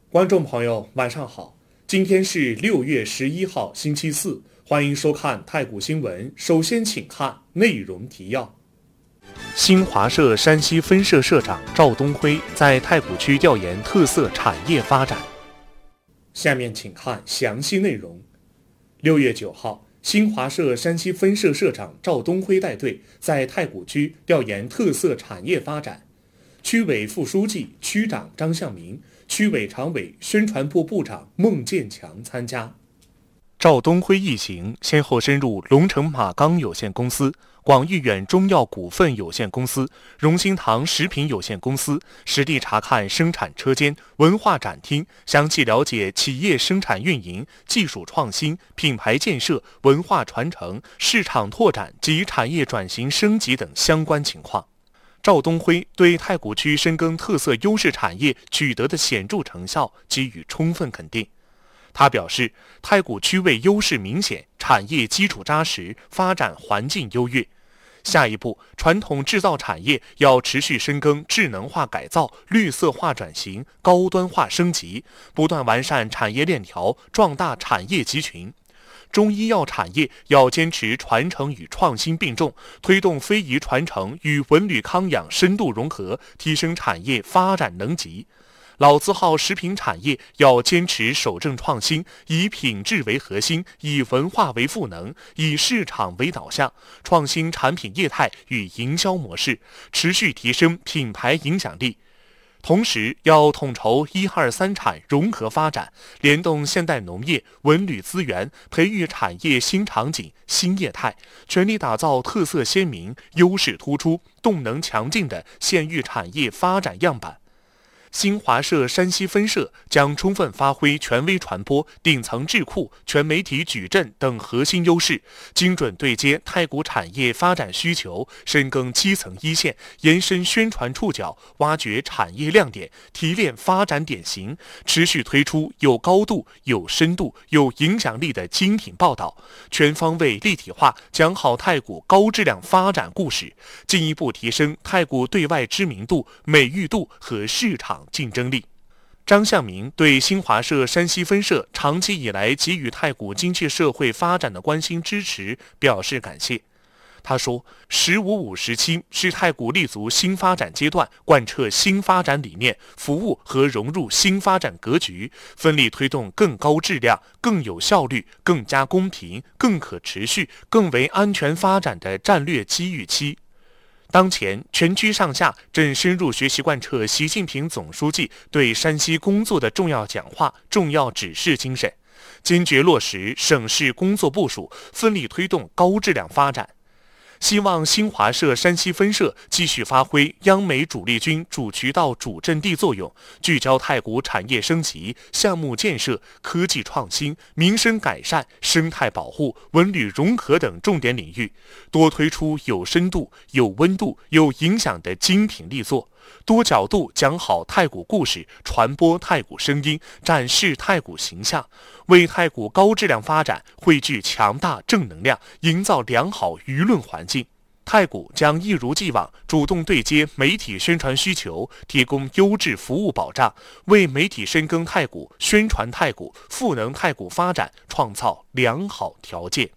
观众朋友，晚上好！今天是6月11号，星期四，欢迎收看太谷新闻。首先，请看内容提要。新华社山西分社社长赵东辉在太谷区调研特色产业发展。下面请看详细内容。6月9号，新华社山西分社社长赵东辉带队在太谷区调研特色产业发展。区委副书记、区长张向明、区委常委、宣传部部长孟建强参加。赵东辉一行先后深入龙城马钢有限公司、广誉远中药股份有限公司、荣兴堂食品有限公司，实地查看生产车间、文化展厅，详细了解企业生产运营、技术创新、品牌建设、文化传承、市场拓展及产业转型升级等相关情况。赵东辉对太谷区深耕特色优势产业取得的显著成效给予充分肯定。他表示，太谷区位优势明显，产业基础扎实，发展环境优越。下一步，传统制造产业要持续深耕智能化改造、绿色化转型、高端化升级，不断完善产业链条，壮大产业集群。中医药产业要坚持传承与创新并重，推动非遗传承与文旅康养深度融合，提升产业发展能级。老字号食品产业要坚持守正创新，以品质为核心，以文化为赋能，以市场为导向，创新产品业态与营销模式，持续提升品牌影响力。同时要统筹1、2、3产融合发展，联动现代农业、文旅资源，培育产业新场景、新业态，全力打造特色鲜明、优势突出、动能强劲的县域产业发展样板。新华社山西分社将充分发挥权威传播、顶层智库、全媒体矩阵等核心优势，精准对接太谷产业发展需求，深耕基层一线，延伸宣传触角，挖掘产业亮点，提炼发展典型，持续推出有高度、有深度、有影响力的精品报道，全方位立体化讲好太谷高质量发展故事，进一步提升太谷对外知名度、美誉度和市场竞争力。张向明对新华社山西分社长期以来给予太谷经济社会发展的关心支持表示感谢。他说，“15+5时期是太谷立足新发展阶段，贯彻新发展理念，服务和融入新发展格局，奋力推动更高质量、更有效率、更加公平、更可持续、更为安全发展的战略机遇期。”当前，全区上下正深入学习贯彻习近平总书记对山西工作的重要讲话、重要指示精神，坚决落实省市工作部署，奋力推动高质量发展。希望新华社山西分社继续发挥央美主力军主渠道主阵地作用，聚焦太谷产业升级、项目建设、科技创新、民生改善、生态保护、文旅融合等重点领域，多推出有深度、有温度、有影响的精品力作，多角度讲好太谷故事，传播太谷声音，展示太谷形象，为太谷高质量发展汇聚强大正能量，营造良好舆论环境。太谷将一如既往主动对接媒体宣传需求，提供优质服务保障，为媒体深耕太谷、宣传太谷、赋能太谷发展创造良好条件。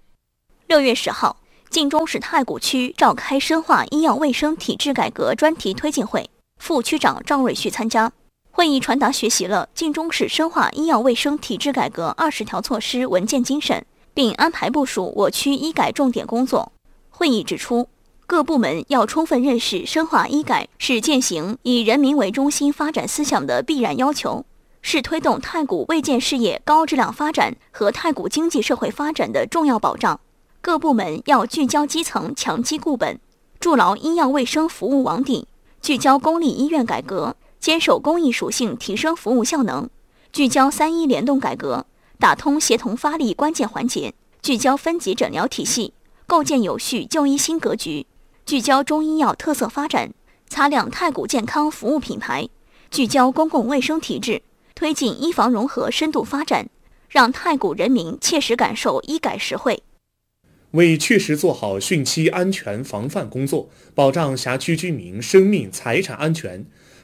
6月10号，晋中市太谷区召开深化医药卫生体制改革专题推进会，副区长赵瑞旭参加。会议传达学习了晋中市深化医药卫生体制改革20条措施文件精神，并安排部署我区医改重点工作。会议指出，各部门要充分认识深化医改是践行以人民为中心发展思想的必然要求，是推动太谷卫健事业高质量发展和太谷经济社会发展的重要保障。各部门要聚焦基层，强基固本，筑牢医药卫生服务网底，聚焦公立医院改革，坚守公益属性，提升服务效能，聚焦3医联动改革，打通协同发力关键环节，聚焦分级诊疗体系，构建有序就医新格局，聚焦中医药特色发展，擦亮太谷健康服务品牌，聚焦公共卫生体制，推进医防融合深度发展，让太谷人民切实感受医改实惠。 为确实做好汛期安全防范工作，保障辖区居民生命财产安全，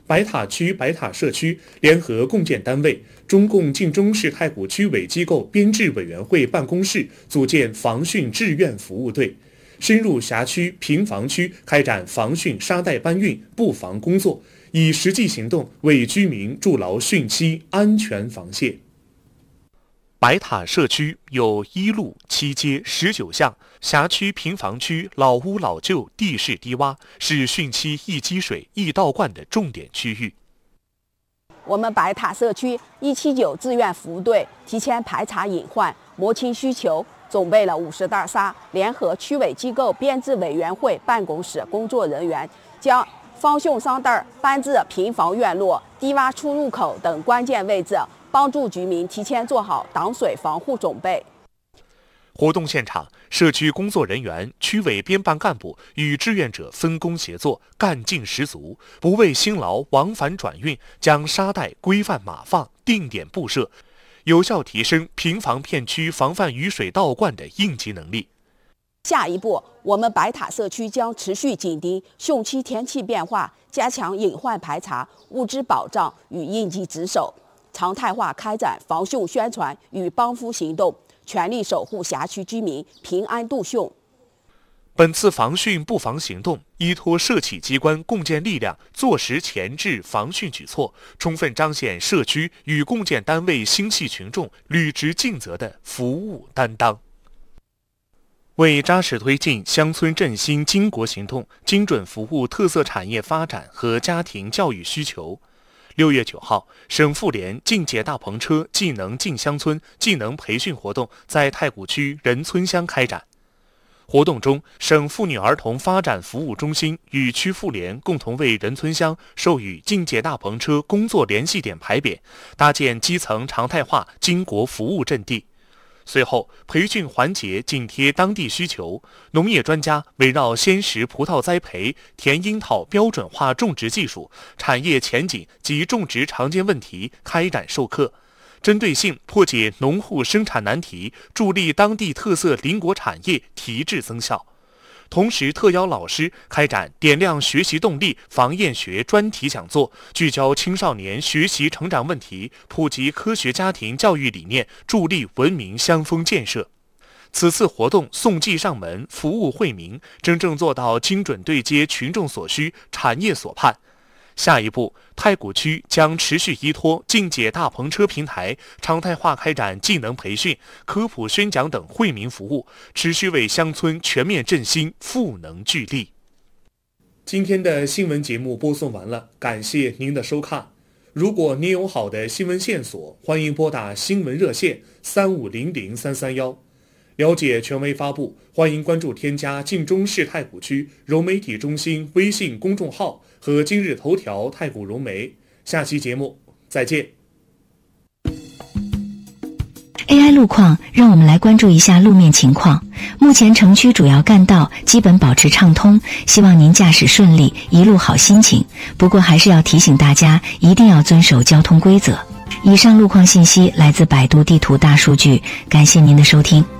白塔区、白塔社区联合共建单位中共晋中市太谷区委机构编制委员会办公室组建防汛志愿服务队，深入辖区、平房区开展防汛沙袋搬运布防工作，以实际行动为居民筑牢汛期安全防线。白塔社区有1路7街19巷，辖区平房区老屋老旧地势低洼，是汛期易积水易倒灌的重点区域。 我们白塔社区179志愿服务队提前排查隐患，摸清需求，准备了50袋沙，联合区委机构编制委员会办公室工作人员，将防汛沙袋搬至平房院落、低洼出入口等关键位置，帮助居民提前做好挡水防护准备。 活动现场，社区工作人员、区委编办干部与志愿者分工协作，干劲十足，不畏辛劳，往返转运，将沙袋规范码放，定点布设，有效提升平房片区防范雨水倒灌的应急能力。 下一步，我们白塔社区将持续紧盯汛期天气变化，加强隐患排查、物资保障与应急值守，常态化开展防汛宣传与帮扶行动，全力守护辖区居民平安度汛。 本次防汛布防行动依托社企机关共建力量，坐实前置防汛举措，充分彰显社区与共建单位心系群众、履职尽责的服务担当。为扎实推进乡村振兴经国行动，精准服务特色产业发展和家庭教育需求，6月9号，省妇联进解大篷车技能进乡村技能培训活动在太谷区仁村乡开展。活动中，省妇女儿童发展服务中心与区妇联共同为仁村乡授予进解大篷车工作联系点牌匾，搭建基层常态化经国服务阵地。随后，培训环节紧贴当地需求，农业专家围绕鲜食葡萄栽培、甜樱桃标准化种植技术、产业前景及种植常见问题开展授课，针对性破解农户生产难题，助力当地特色邻国产业提质增效。同时，特邀老师开展点亮学习动力防厌学专题讲座，聚焦青少年学习成长问题，普及科学家庭教育理念，助力文明乡风建设。此次活动送技上门，服务惠民，真正做到精准对接群众所需、产业所盼。下一步，太谷区将持续依托进解大篷车平台，常态化开展技能培训、科普宣讲等惠民服务，持续为乡村全面振兴赋能聚力。今天的新闻节目播送完了，感谢您的收看。如果您有好的新闻线索，欢迎拨打新闻热线3500-331。了解权威发布，欢迎关注添加晋中市太谷区融媒体中心微信公众号和今日头条太谷融媒。下期节目再见。 AI 路况，让我们来关注一下路面情况。目前城区主要干道基本保持畅通，希望您驾驶顺利，一路好心情。不过还是要提醒大家，一定要遵守交通规则。以上路况信息来自百度地图大数据，感谢您的收听。